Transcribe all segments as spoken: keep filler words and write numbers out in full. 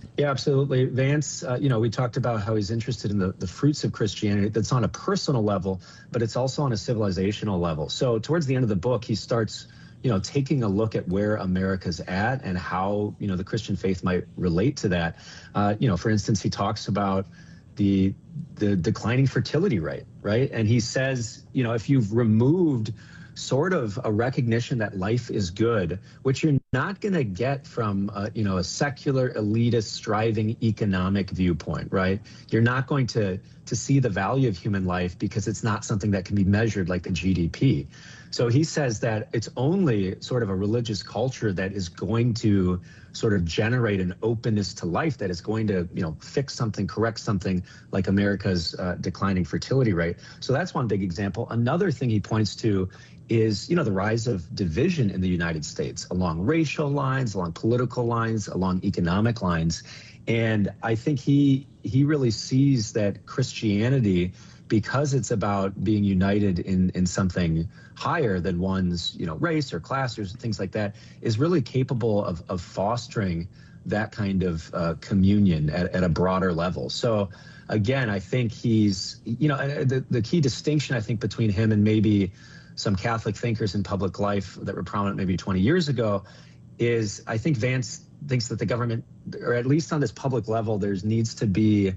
Yeah, absolutely. Vance, uh, you know, we talked about how he's interested in the, the fruits of Christianity. That's on a personal level, but it's also on a civilizational level. So towards the end of the book, he starts, you know, taking a look at where America's at and how, you know, the Christian faith might relate to that. Uh, you know, for instance, he talks about the the declining fertility rate, right? And he says, you know, if you've removed sort of a recognition that life is good, which you're not going to get from, uh, you know, a secular, elitist, striving economic viewpoint, right? You're not going to to see the value of human life because it's not something that can be measured like the G D P. So he says that it's only sort of a religious culture that is going to sort of generate an openness to life that is going to, you know, fix something, correct something like America's uh, declining fertility rate. So that's one big example. Another thing he points to is, you know, the rise of division in the United States along racial lines, along political lines, along economic lines. And I think he he really sees that Christianity, because it's about being united in, in something higher than one's, you know, race or class or things like that, is really capable of, of fostering that kind of uh, communion at, at a broader level. So again, I think he's, you know, the, the key distinction, I think, between him and maybe some Catholic thinkers in public life that were prominent maybe twenty years ago is I think Vance thinks that the government, or at least on this public level, there's needs to be,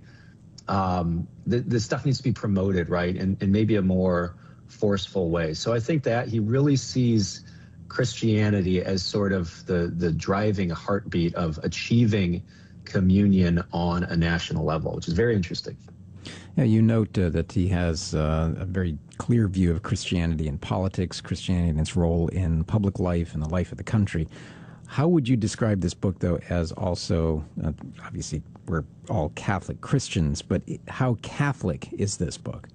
um, the, this stuff needs to be promoted, right, in, in maybe a more forceful way. So I think that he really sees Christianity as sort of the, the driving heartbeat of achieving communion on a national level, which is very interesting. Yeah, you note uh, that he has uh, a very clear view of Christianity in politics, Christianity and its role in public life and the life of the country. How would you describe this book, though, as also, uh, obviously, we're all Catholic Christians, but how Catholic is this book?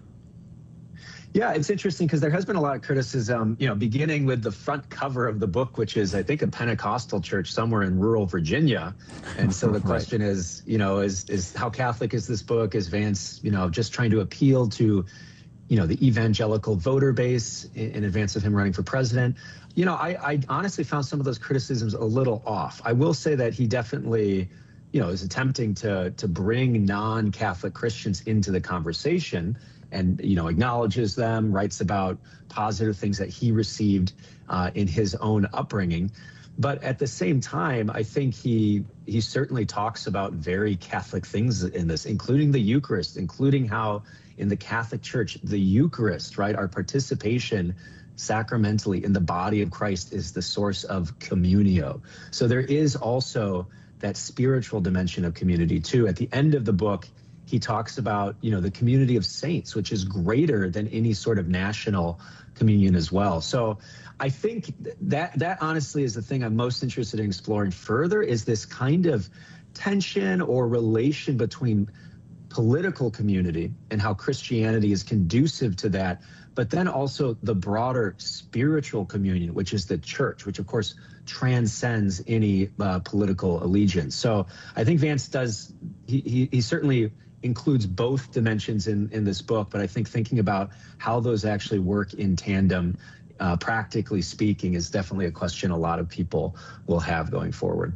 Yeah, it's interesting because there has been a lot of criticism, you know, beginning with the front cover of the book, which is, I think, a Pentecostal church somewhere in rural Virginia. And so the question right. is, you know, is is how Catholic is this book? Is Vance, you know, just trying to appeal to, you know, the evangelical voter base in, in advance of him running for president? You know, I, I honestly found some of those criticisms a little off. I will say that he definitely, you know, is attempting to to bring non-Catholic Christians into the conversation and, you know, acknowledges them, writes about positive things that he received uh, in his own upbringing. But at the same time, I think he he certainly talks about very Catholic things in this, including the Eucharist, including how in the Catholic Church, the Eucharist, right, our participation sacramentally in the body of Christ is the source of communio. So there is also that spiritual dimension of community too. At the end of the book, he talks about, you know, the community of saints, which is greater than any sort of national communion as well. So I think that that honestly is the thing I'm most interested in exploring further, is this kind of tension or relation between political community and how Christianity is conducive to that, but then also the broader spiritual communion, which is the church, which of course transcends any uh, political allegiance. So I think Vance does, he, he, he certainly includes both dimensions in, in this book, but I think thinking about how those actually work in tandem, uh, practically speaking, is definitely a question a lot of people will have going forward.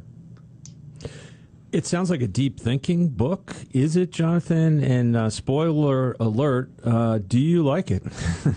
It sounds like a deep thinking book. Is it, Jonathan? And uh, spoiler alert, uh, do you like it?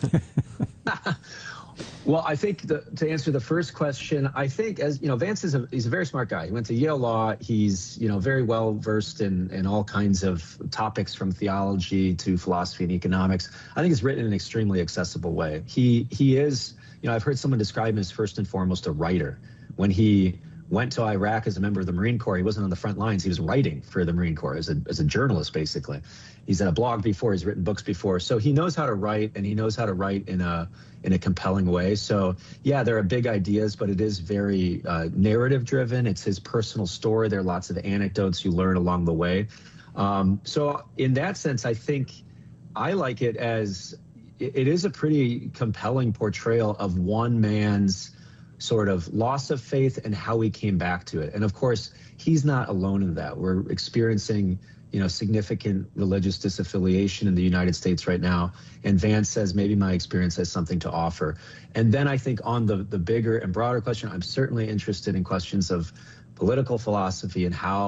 Well, I think the, to answer the first question, I think, as you know, Vance is a, he's a very smart guy. He went to Yale Law. He's, you know, very well versed in, in all kinds of topics from theology to philosophy and economics. I think it's written in an extremely accessible way. He he is, you know, I've heard someone describe him as first and foremost a writer. When he went to Iraq as a member of the Marine Corps, he wasn't on the front lines. He was writing for the Marine Corps as a, as a journalist, basically. He's had a blog before, he's written books before. So he knows how to write, and he knows how to write in a in a compelling way. So yeah, there are big ideas, but it is very uh, narrative driven. It's his personal story. There are lots of anecdotes you learn along the way. Um, so in that sense, I think I like it as it, it is a pretty compelling portrayal of one man's sort of loss of faith and how he came back to it. And of course, he's not alone in that. We're experiencing, you know, significant religious disaffiliation in the United States right now. And Vance says, maybe my experience has something to offer. And then I think on the, the bigger and broader question, I'm certainly interested in questions of political philosophy and how